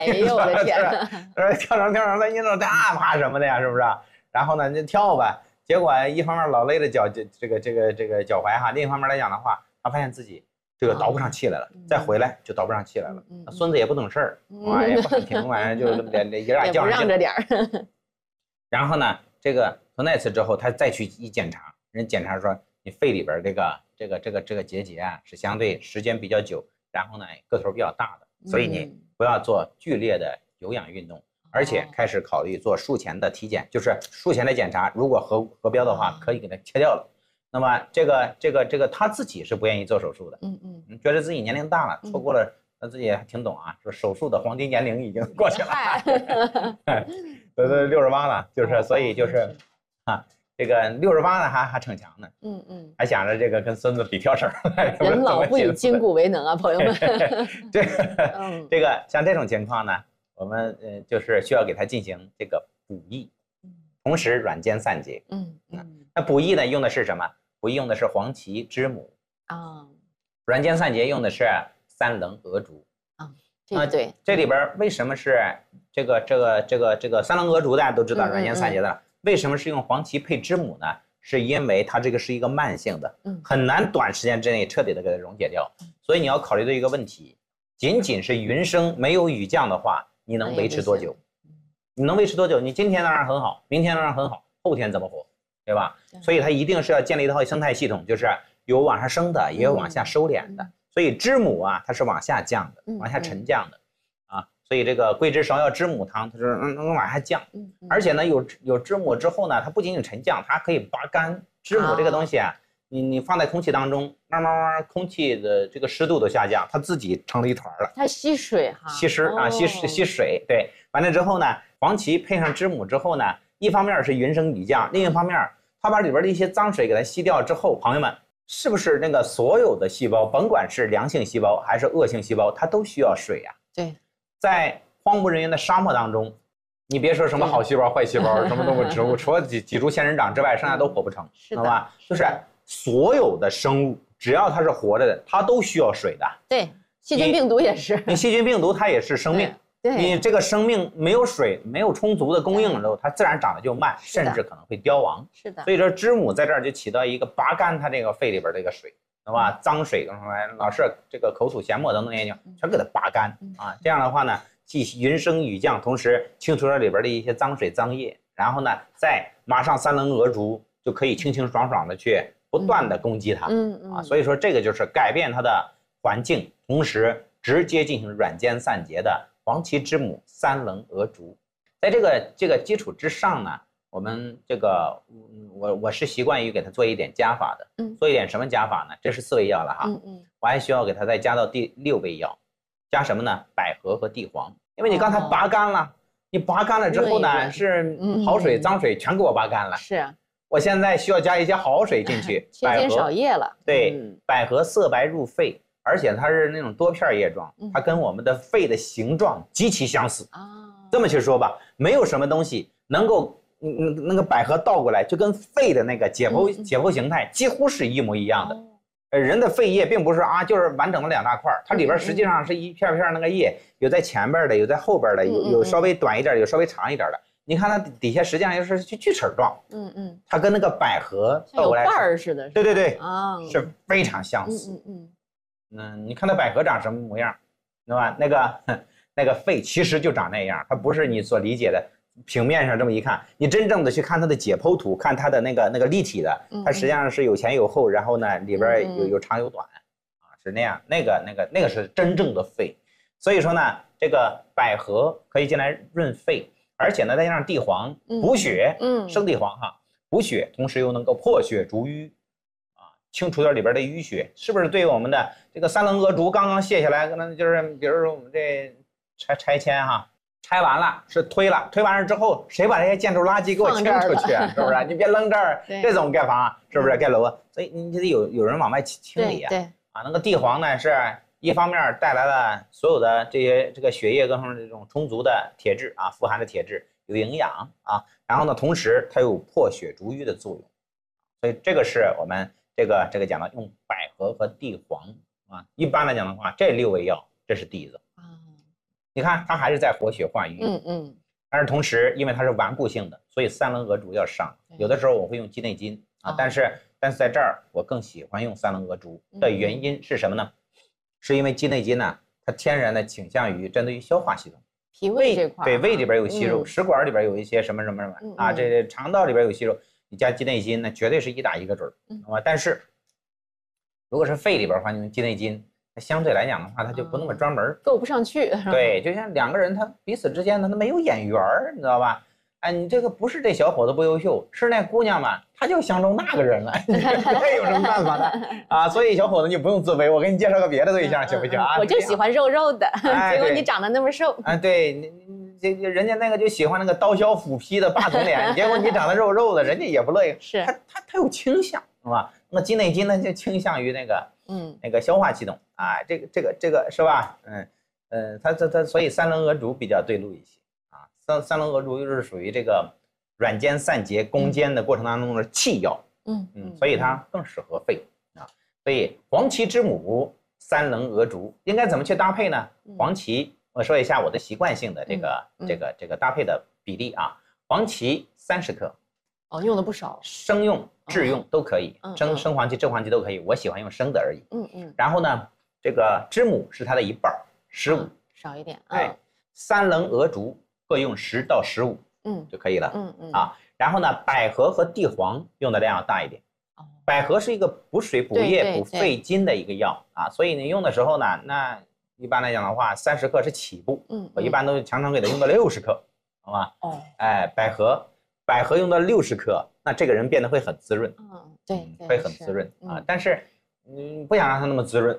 哎呦我的天哪！ 跳绳，那你那怕什么的呀？是不是？然后呢，就跳吧。结果一方面老累着这个脚踝哈，另一方面来讲的话，他发现自己这个倒不上气来了，再回来就倒不上气来了。孙子也不懂事儿，也不喊停，反正就也让叫上让着点儿。 然后呢，这个从那次之后，他再去一检查，人检查说你肺里边这个结节啊是相对时间比较久，然后呢个头比较大的，所以你不要做剧烈的有氧运动，而且开始考虑做术前的体检，就是术前的检查，如果合标的话，可以给它切掉了。那么这个他自己是不愿意做手术的，觉得自己年龄大了，错过了，他自己也挺懂啊，说手术的黄金年龄已经过去了，都68了，就是所以就是啊，这个68呢还逞强呢，还想着这个跟孙子比跳绳， 人老不以筋骨为能啊，朋友们。 这个像这种情况呢，我们就是需要给他进行这个补益，同时软坚散结。那补益呢用的是什么？补益用的是黄芪、知母啊，软坚散结用的是三棱、鹅竹啊。对， 这里边为什么是这个三棱鹅竹？大家都知道软坚散结的，为什么是用黄芪配知母呢？是因为它这个是一个慢性的，很难短时间之内彻底的给它溶解掉，所以你要考虑的一个问题，仅仅是云生没有雨降的话，你能维持多久？你能维持多久？你今天当然很好，明天当然很好，后天怎么活？对吧？所以它一定是要建立一套生态系统，就是有往上升的，也有往下收敛的。所以知母啊，它是往下降的，往下沉降的啊。所以这个桂枝芍药知母汤，它是能往下降。而且呢，有知母之后呢，它不仅仅沉降，它可以拔干。知母这个东西啊，你放在空气当中，慢慢空气的这个湿度都下降，它自己成了一团了。 它吸水哈， 吸湿啊，吸水。对，完了之后呢，黄芪配上知母之后呢，一方面是云生雨降，另一方面它把里边的一些脏水给它吸掉之后，朋友们，是不是那个所有的细胞，甭管是良性细胞还是恶性细胞，它都需要水呀？ 对， 在荒无人烟的沙漠当中，你别说什么好细胞、坏细胞，什么动物、植物，除了几株仙人掌之外，剩下都活不成，知道吧？就是所有的生物，只要它是活着的，它都需要水的。 对，细菌病毒也是。 你细菌病毒它也是生命。你这个生命没有水，没有充足的供应之后，它自然长得就慢，甚至可能会凋亡。 是的。 所以说知母在这儿就起到一个拔干它这个肺里边这个水，对吧？脏水跟什么老是这个口吐涎沫等等原因，全给它拔干啊。这样的话呢，既云生雨降，同时清除了里边的一些脏水脏液，然后呢，再马上三棱鹅竹就可以清清爽爽的去不断的攻击它。啊，所以说这个就是改变它的环境，同时直接进行软坚散结的。黄芪知母三棱鹅竹，在这个基础之上呢，我们这个我是习惯于给它做一点加法的，做一点什么加法呢？这是4味药了哈，我还需要给它再加到第6味药，加什么呢？百合和地黄，因为你刚才拔干了，你拔干了之后呢，是好水脏水全给我拔干了， 是， 我现在需要加一些好水进去， 切金少叶了， 对，百合色白入肺。而且它是那种多片叶状，它跟我们的肺的形状极其相似啊。这么去说吧，没有什么东西能够那个百合倒过来就跟肺的那个解剖形态几乎是一模一样的。人的肺叶并不是啊，就是完整的2大块，它里边实际上是一片片那个叶，有在前边的，有在后边的，有稍微短一点，有稍微长一点的。你看它底下实际上就是锯齿状，它跟那个百合倒过来像有瓣儿似的， 对啊，是非常相似。你看它百合长什么模样，对吧？那个肺其实就长那样，它不是你所理解的平面上这么一看。你真正的去看它的解剖图，看它的那个立体的，它实际上是有前有后，然后呢里边有长有短，啊，是那样。那个是真正的肺。所以说呢，这个百合可以进来润肺，而且呢再加上地黄补血，生地黄哈，补血，同时又能够破血逐瘀。清除掉里边的淤血，是不是对我们的这个三棱鹅竹刚刚卸下来，可能就是比如说我们这拆迁哈，拆完了是推了，推完了之后，谁把这些建筑垃圾给我清出去，是不是？你别扔这儿，这怎么盖房啊？是不是盖楼啊？所以你得有人往外清理啊。 对啊，那个地黄呢，是一方面带来了所有的这个血液跟上这种充足的铁质啊，富含的铁质有营养啊，然后呢，同时它有破血逐瘀的作用，所以这个是我们。这个讲到用百合和地黄啊，一般来讲的话，这6味药这是底子你看它还是在活血化瘀。但是同时，因为它是顽固性的，所以三棱鹅竹要上。有的时候我会用鸡内金啊，但是在这儿我更喜欢用三棱鹅竹的原因是什么呢？是因为鸡内金呢，它天然的倾向于针对于消化系统。 脾胃这块， 对，胃里边有息肉，食管里边有一些什么啊，这肠道里边有息肉，你加鸡内金那绝对是一打一个准儿，但是如果是肺里边的话，你用鸡内金，它相对来讲的话，它就不那么专门， 够不上去。 对，就像两个人他彼此之间呢，他没有眼缘儿，你知道吧？哎，你这个不是这小伙子不优秀，是那姑娘嘛，她就相中那个人了，这有什么办法呢？啊，所以小伙子你不用自卑，我给你介绍个别的对象行不行啊？ 我就喜欢肉肉的，结果你长得那么瘦啊，对你这人家那个就喜欢那个刀削斧劈的霸总脸，结果你长得肉肉的，人家也不乐意。 是， 他有倾向，是吧？那么鸡内金呢，就倾向于那个消化系统啊，这个是吧？它所以三棱鹅竹比较对路一些。三棱鹅竹又是属于这个软坚散结、攻坚的过程当中的气药，所以它更适合肺啊。所以黄芪之母、三棱鹅竹应该怎么去搭配呢？黄芪，我说一下我的习惯性的这个搭配的比例啊。黄芪30克， 用的不少， 生用、制用都可以，生黄芪、制黄芪都可以，我喜欢用生的而已。然后呢，这个知母是它的1半，15， 少一点。 三棱鹅竹各用10到15，就可以了。啊，然后呢，百合和地黄用的量要大一点。百合是一个补水、补液、补肺经的一个药啊，所以你用的时候呢，那一般来讲的话，30克是起步。我一般都常常给它用到60克，好吧？哎，百合用到60克，那这个人变得会很滋润。 对， 会很滋润啊。但是不想让它那么滋润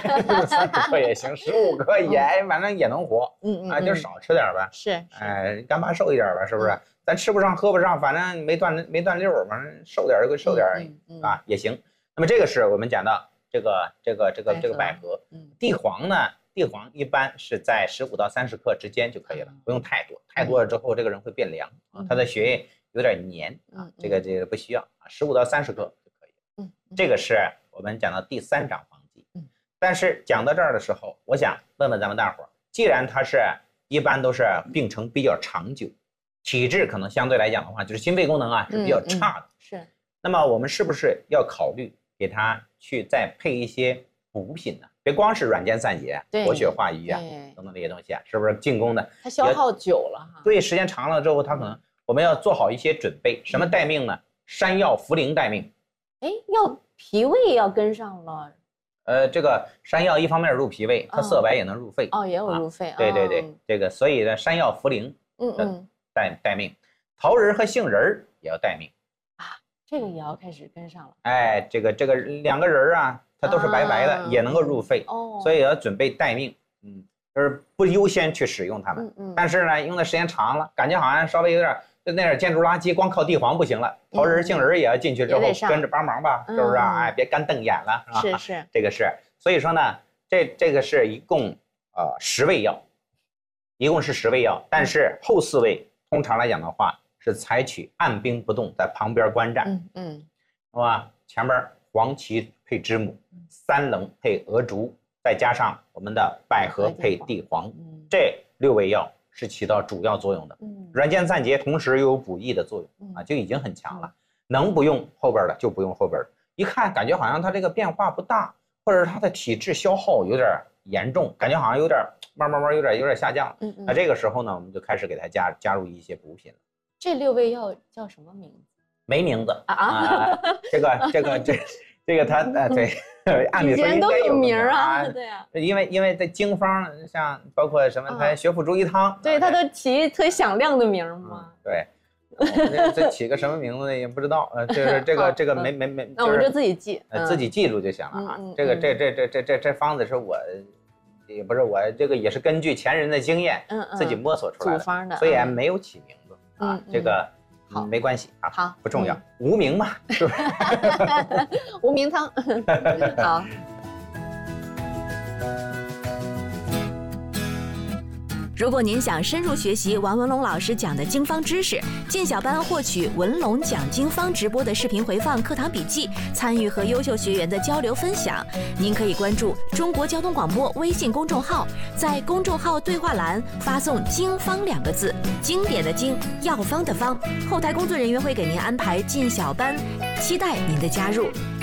，30克也行，15克也反正也能活。就少吃点呗。 是， 哎，干巴瘦一点吧，是不是？咱吃不上喝不上，反正没断溜，反正瘦点就瘦点而已啊，也行。那么这个是我们讲到这个百合。地黄呢，地黄一般是在15到30克之间就可以了，不用太多，太多了之后这个人会变凉啊，他的血液有点黏啊，这个不需要啊，15到30克就可以。这个是我们讲到第3掌黄芪。但是讲到这儿的时候，我想问问咱们大伙儿，既然它是一般都是病程比较长久，体质可能相对来讲的话，就是心肺功能啊是比较差的。 是。 那么我们是不是要考虑给它去再配一些补品呢？别光是软坚散结、活血化瘀啊等等这些东西啊，是不是进攻的？ 它消耗久了哈。对， 时间长了之后，它可能我们要做好一些准备。什么待命呢？山药、茯苓待命。 要脾胃要跟上了。 这个山药一方面入脾胃，它色白也能入肺。 也有入肺。 对，这个所以呢，山药、茯苓待命，桃仁和杏仁也要待命啊，这个也要开始跟上了。 哎，这个2个仁啊，它都是白白的，也能够入肺，所以要准备待命。就是不优先去使用它们。但是呢，用的时间长了，感觉好像稍微有点就那点建筑垃圾，光靠地黄不行了，桃仁、杏仁也要进去之后跟着帮忙吧，是不是啊？哎，别干瞪眼了，是吧？ 是， 这个是。所以说呢，这个是一共10味药，一共是10味药，但是后4味通常来讲的话是采取按兵不动，在旁边观战。好吧？前边黄芪配知母，三棱配鹅竹，再加上我们的百合配地黄，这6味药是起到主要作用的。软坚散结，同时又有补益的作用啊，就已经很强了。能不用后边的就不用后边的。一看感觉好像它这个变化不大，或者它的体质消耗有点严重，感觉好像有点慢慢有点下降了。那这个时候呢，我们就开始给它加入一些补品了。 这6味药叫什么名字？ 没名字这个它对，按理说应该有名啊，对啊， 因为在经方像包括什么，它血府逐瘀汤， 对，它都起特响亮的名嘛。 对，这起个什么名字呢？也不知道，就是这个没， 那我们就自己记， 自己记住就行了啊。这方子是我，也不是我，这个也是根据前人的经验，自己摸索出来的， 组方的， 所以没有起名字啊，这个。好，没关系啊， 好， 不重要，无名嘛，是吧？ 无名汤，好。 如果您想深入学习王文龙老师讲的经方知识，进小班获取文龙讲经方直播的视频回放、课堂笔记，参与和优秀学员的交流分享，您可以关注中国交通广播微信公众号，在公众号对话栏发送“经方”2个字，经典的经，药方的方，后台工作人员会给您安排进小班，期待您的加入。